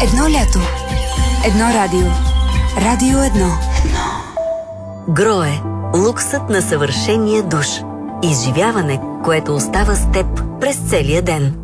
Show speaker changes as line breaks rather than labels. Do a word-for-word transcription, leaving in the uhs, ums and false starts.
Едно лято. Едно радио. Радио едно.
Грое. Луксът на съвършения душ. Изживяване, което остава с теб през целия ден.